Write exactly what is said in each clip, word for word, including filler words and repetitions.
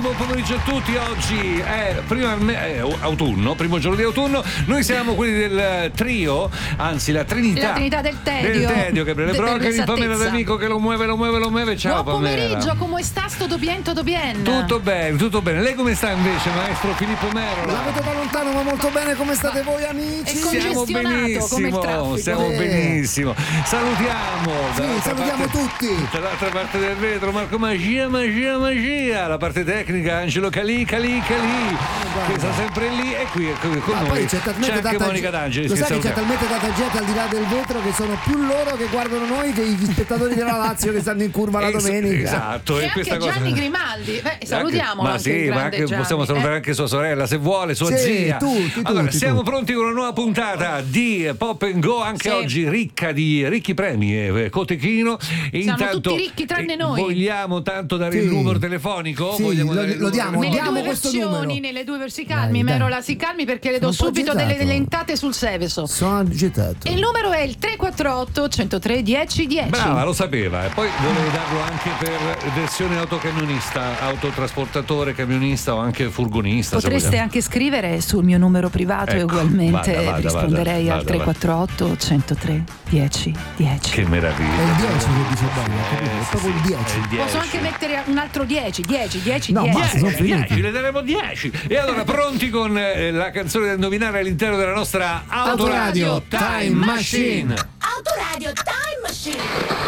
buon pomeriggio a tutti. Oggi è prima è autunno, primo giorno di autunno. Noi siamo quelli del trio, anzi la Trinità. La Trinità del Tedio. Del Tedio, Gabriele De- Brocchi, dell'esattezza. Pamela D'Amico che lo muove, lo muove, lo muove. Ciao Buon Pamela. pomeriggio, come sta? Tutto bien, tutto bien? Tutto bene, tutto bene. Lei come sta invece, maestro Filippo Mero? La vedo da lontano ma molto bene, come state voi amici? È Siamo congestionato come il benissimo, traffico. stiamo Eh. benissimo. Salutiamo. Sì, dall'altra salutiamo parte- tutti. Dall'altra parte del vetro Marco Magia, Magia, Magia. La parte tecnica Angelo Calì, Calì, Calì. Che sta sempre lì e qui con Ma noi poi c'è, talmente c'è anche tanta Monica D'Angeli. Lo che sai che c'è salutiamo. talmente tanta gente al di là del vetro che sono più loro che guardano noi che gli spettatori della Lazio che stanno in curva la Es- domenica. Esatto, E e anche questa cosa. Gianni Grimaldi. Beh, salutiamo. Ma anche sì, il ma grande anche Gianni, possiamo salutare eh. anche sua sorella, se vuole, sua Sì, zia. tutti, allora, tutti, siamo tutti. pronti con una nuova puntata di Pop and Go, anche Sì. oggi ricca di ricchi premi, eh, Cotechino. E Siamo intanto tutti ricchi tranne eh, noi. Vogliamo tanto dare Sì. il numero telefonico? Sì, Vogliamo lo- dare il lo numero diamo, Nelle diamo due questo versioni, numero. nelle due versi calmi, Dai, Merola dai. si calmi perché le do Sono un po' subito delle agitato. lentate sul Seveso. Sono agitato. E il numero è il tre quattro otto, centotré, dieci dieci. Brava, lo sapeva. E poi volevo darlo anche per versione autocamionista, autotrasportatore, camionista o anche furgonista. se Potreste vogliamo. anche scrivere sul mio numero privato e Ecco, ugualmente vada, vada, risponderei vada, al vada, tre quattro otto, centotré, dieci dieci. Che meraviglia. È il dieci che dice bene, capito? Eh, È sì, proprio il sì, dieci. è il dieci. Posso anche mettere un altro dieci, dieci, dieci, No, dieci. basta, sono dieci, finiti. dieci, le daremo dieci. E allora pronti con eh, la canzone da indovinare all'interno della nostra Autoradio Autoradio Time Time Machine. Autoradio Time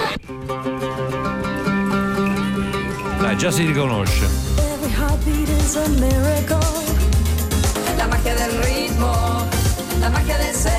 Machine. Dai, già si riconosce. Every heartbeat is a miracle. La macchia del ritmo, la macchia del sé.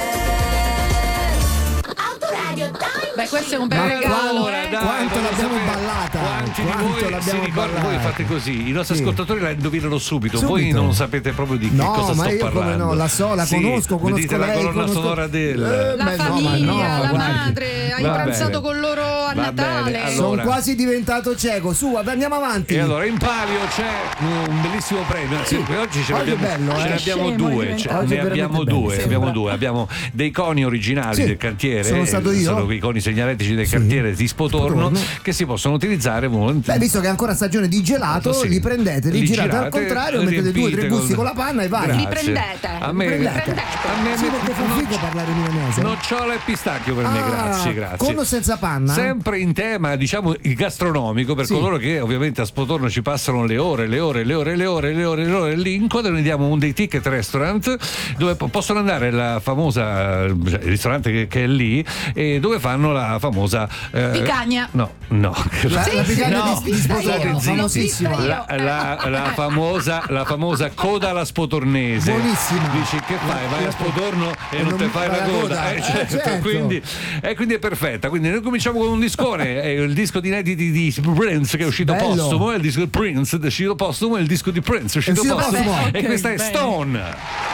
Autoradio Time Beh, questo è un bel Ma regalo. Allora, eh. dai, Quanto voglio l'abbiamo sapere ballata? Quanti Quanto di voi si l'abbiamo ricordano? Voi ballata? fate così, i nostri Sì. ascoltatori la indovinano subito, voi Subito. non sapete proprio di che No, cosa ma sto io come parlando. no, la so, la Sì, conosco, mi conosco dite la lei, colonna conosco- sonora del Eh, La Beh, no, famiglia, ma no, la guardi. madre, hai Va pranzato bene. con loro a Va Natale. bene, allora. Sono quasi diventato cieco. Su, vabbè, andiamo avanti. E allora in palio c'è un bellissimo premio, anzi Sì. oggi ce ne Oggi è abbiamo, bello, ce eh. ne abbiamo Scemo due, diventato. ce- Oggi è ne abbiamo veramente due, bello, abbiamo sembra. due, abbiamo dei coni originali Sì. del cantiere, Sono stato io. sono i coni segnaletici del Sì. cantiere di Spotorno, Spotorno. che si possono utilizzare Beh, volentieri. visto che è ancora stagione di gelato, Sì. li prendete, li, Li girate, girate, al contrario, mettete due o tre riempite gusti con- con la panna e vai. Grazie. Li prendete. A me, Li prendete. prendete. a me Sì, perché fa no- figo parlare milanese. Nocciola e pistacchio per me, Ah, grazie, grazie. con o senza panna? Sempre in tema, diciamo, gastronomico, per Sì. coloro che ovviamente a Spotorno ci passano le ore, le ore, le ore, le ore, le ore, le ore lì in coda, noi diamo un dei ticket restaurant dove po- possono andare la famosa, cioè, il ristorante che, che è lì e dove fanno la famosa eh, Picagna. No, no. La, Sì, la sì, picagna no, di, di state Spotorno, zitto. famosissima. L'ho vista La, la- la famosa, la famosa coda alla spotornese. Buonissima. Dici che fai? Vai a Spotorno e, E non non te mi fai fai la la coda. coda. Eh, Eh, certo, certo. Quindi, e quindi è perfetta. Quindi noi cominciamo con un discone. È il disco di inediti di Prince che è uscito Bello. postumo. È il disco di Prince, è uscito postumo. È il disco di Prince, è uscito È uscito postumo. postumo. E Ok, questa è bene. Stone.